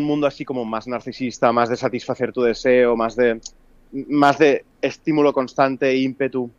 mundo así como más narcisista, más de satisfacer tu deseo, más de estímulo constante, ímpetu,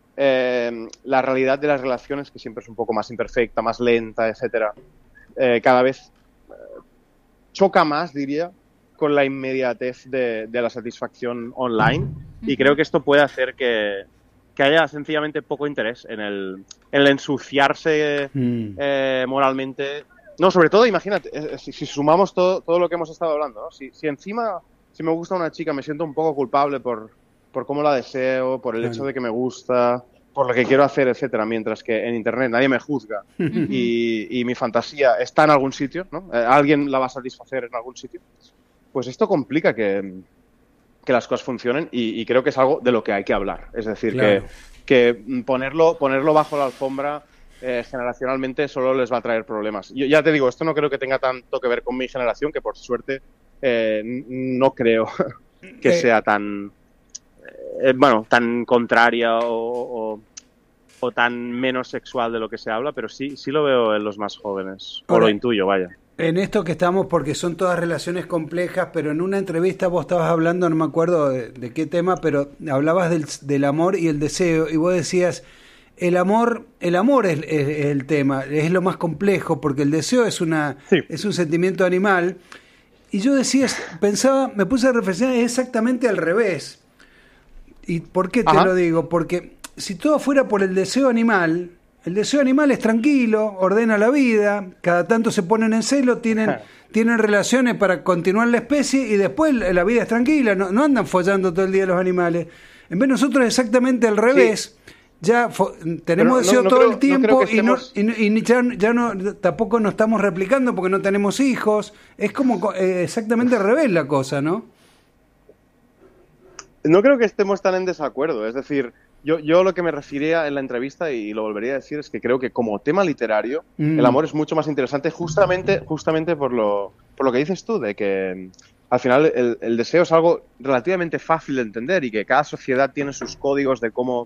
la realidad de las relaciones, que siempre es un poco más imperfecta, más lenta, etcétera, cada vez choca más, diría, con la inmediatez de la satisfacción online, y creo que esto puede hacer que haya sencillamente poco interés en el ensuciarse moralmente. No, sobre todo, imagínate, si sumamos todo lo que hemos estado hablando, ¿no? Si encima, si me gusta una chica, me siento un poco culpable por cómo la deseo, por el hecho de que me gusta, por lo que quiero hacer, etcétera, mientras que en internet nadie me juzga y mi fantasía está en algún sitio, ¿no? Alguien la va a satisfacer en algún sitio. Pues esto complica que las cosas funcionen, y creo que es algo de lo que hay que hablar. Es decir, claro, que ponerlo bajo la alfombra generacionalmente solo les va a traer problemas. Yo ya te digo, esto no creo que tenga tanto que ver con mi generación, que por suerte no creo que sea tan tan contraria o tan menos sexual de lo que se habla, pero sí lo veo en los más jóvenes, o lo intuyo, vaya. En esto que estamos, porque son todas relaciones complejas, pero en una entrevista vos estabas hablando, no me acuerdo de qué tema, pero hablabas del amor y el deseo, y vos decías, el amor es el tema, es lo más complejo, porque el deseo es un sentimiento animal, y yo decía, me puse a reflexionar, es exactamente al revés. ¿Y por qué te lo digo? Porque si todo fuera por el deseo animal es tranquilo, ordena la vida, cada tanto se ponen en celo, tienen relaciones para continuar la especie, y después la vida es tranquila, no andan follando todo el día los animales. En vez de nosotros exactamente al revés, ya tenemos deseo todo el tiempo y ya tampoco nos estamos replicando porque no tenemos hijos. Es como exactamente al revés la cosa, ¿no? No creo que estemos tan en desacuerdo, es decir, yo lo que me refería en la entrevista, y lo volvería a decir, es que creo que como tema literario el amor es mucho más interesante justamente por lo que dices tú, de que al final el deseo es algo relativamente fácil de entender, y que cada sociedad tiene sus códigos de cómo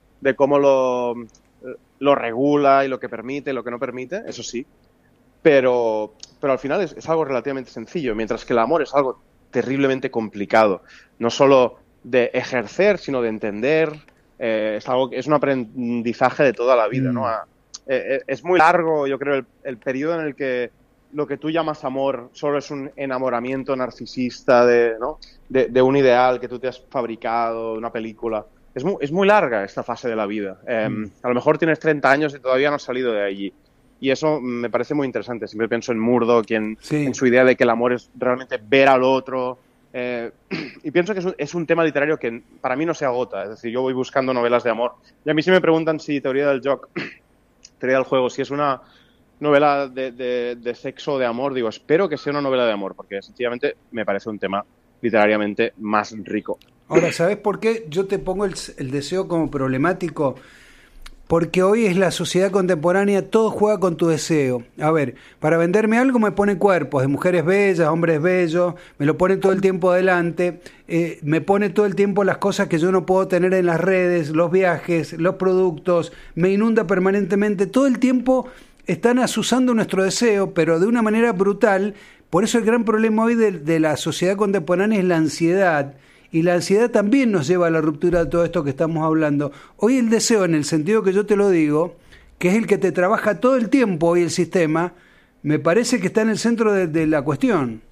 lo regula y lo que permite y lo que no permite, eso sí, pero al final es algo relativamente sencillo, mientras que el amor es algo terriblemente complicado, no solo de ejercer, sino de entender. Es un aprendizaje de toda la vida, ¿no? Es muy largo, yo creo, el periodo en el que lo que tú llamas amor solo es un enamoramiento narcisista de un ideal que tú te has fabricado, de una película. Es muy larga esta fase de la vida. A lo mejor tienes 30 años y todavía no has salido de allí. Y eso me parece muy interesante. Siempre pienso en Murdoch, en su idea de que el amor es realmente ver al otro. Y pienso que es un tema literario que para mí no se agota. Es decir, yo voy buscando novelas de amor. Y a mí sí me preguntan si teoría del juego, si es una novela de sexo o de amor, digo, espero que sea una novela de amor, porque sencillamente me parece un tema literariamente más rico. Ahora, ¿sabes por qué yo te pongo el deseo como problemático? Porque hoy es la sociedad contemporánea, todo juega con tu deseo. A ver, para venderme algo me pone cuerpos de mujeres bellas, hombres bellos, me lo pone todo el tiempo adelante, me pone todo el tiempo las cosas que yo no puedo tener en las redes, los viajes, los productos, me inunda permanentemente, todo el tiempo están asusando nuestro deseo, pero de una manera brutal. Por eso el gran problema hoy de la sociedad contemporánea es la ansiedad. Y la ansiedad también nos lleva a la ruptura de todo esto que estamos hablando. Hoy el deseo, en el sentido que yo te lo digo, que es el que te trabaja todo el tiempo hoy el sistema, me parece que está en el centro de la cuestión.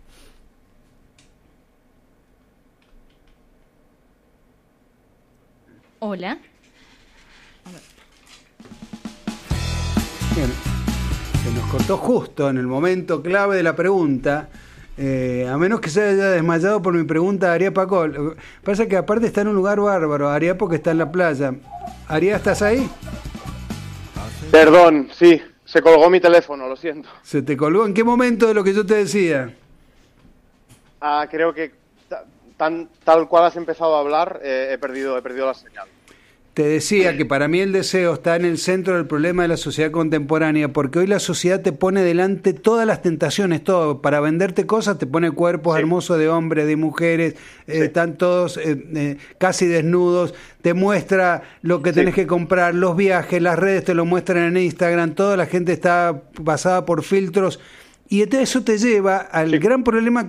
Hola. Bien. Se nos cortó justo en el momento clave de la pregunta. A menos que se haya desmayado por mi pregunta a Ariá Pacol. Pasa que aparte está en un lugar bárbaro, Ariá, porque está en la playa. Ariá, ¿estás ahí? Perdón, sí, se colgó mi teléfono, lo siento. ¿Se te colgó? ¿En qué momento de lo que yo te decía? Creo que tal cual has empezado a hablar, he perdido la señal. Te decía que para mí el deseo está en el centro del problema de la sociedad contemporánea, porque hoy la sociedad te pone delante todas las tentaciones, todo. Para venderte cosas te pone cuerpos hermosos de hombres, de mujeres, están todos casi desnudos, te muestra lo que tenés que comprar, los viajes, las redes te lo muestran en Instagram, toda la gente está basada por filtros, y eso te lleva al gran problema